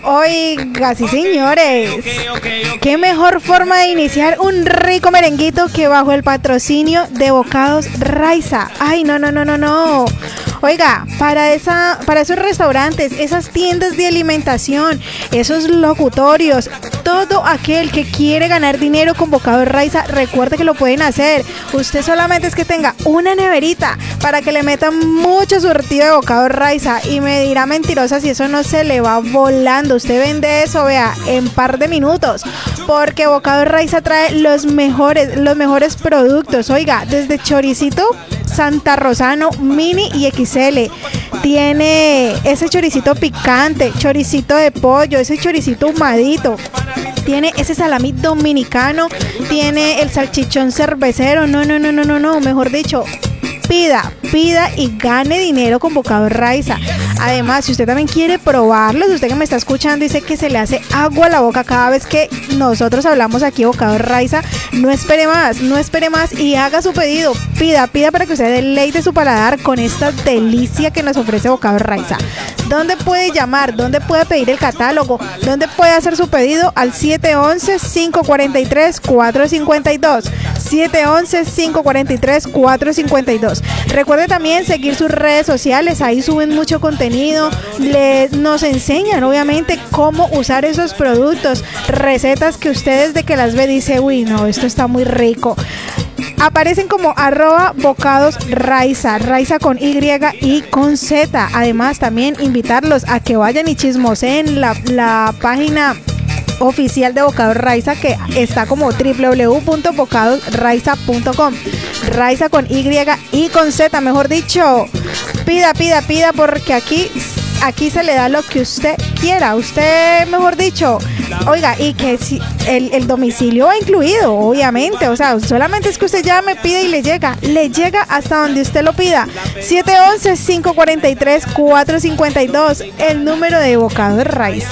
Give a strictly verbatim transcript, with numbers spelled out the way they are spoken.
Oiga, sí señores, qué mejor forma de iniciar un rico merenguito que bajo el patrocinio de Bocados Raiza. Ay, no, no, no, no, no. Oiga, para esa, para esos restaurantes, esas tiendas de alimentación, esos locutorios, todo aquel que quiere ganar dinero con Bocados Raiza, recuerde que lo pueden hacer. Usted solamente es que tenga una neverita para que le metan mucho surtido de Bocados Raiza y me dirá mentirosa si eso no se le va volando. Usted vende eso, vea, en par de minutos, porque Bocados Raiza trae los mejores, los mejores productos. Oiga, desde choricito Santa Rosano mini y equis ele. Tiene ese choricito picante, choricito de pollo, ese choricito ahumadito. Tiene ese salami dominicano, tiene el salchichón cervecero. No, no, no, no, no, no, mejor dicho, pida, pida y gane dinero con Bocados Raiza. Además, si usted también quiere probarlo, si usted que me está escuchando dice que se le hace agua a la boca cada vez que nosotros hablamos aquí de Bocados Raiza, no espere más, no espere más y haga su pedido. Pida, pida para que usted deleite su paladar con esta delicia que nos ofrece Bocados Raiza. ¿Dónde puede llamar? ¿Dónde puede pedir el catálogo? ¿Dónde puede hacer su pedido? Al siete once, cinco cuatro tres, cuatro cinco dos. siete once, cinco cuatro tres, cuatro cinco dos. Recuerde también seguir sus redes sociales, ahí suben mucho contenido, le, nos enseñan obviamente cómo usar esos productos, recetas que usted desde que las ve dice, uy no, esto está muy rico. Aparecen como arroba Bocados Raiza, Raiza con Y y con Z. Además también invitarlos a que vayan y chismoseen la, la página oficial de Bocados Raiza, que está como doble u doble u doble u punto bocados raiza punto com. Raiza con Y y con Z, mejor dicho. Pida, pida, pida, porque aquí aquí se le da lo que usted quiera. Usted, mejor dicho, oiga, y que si el, el domicilio va incluido, obviamente. O sea, solamente es que usted llame, pide y le llega. Le llega hasta donde usted lo pida. siete once, cinco cuatro tres, cuatro cinco dos, el número de Bocados Raiza.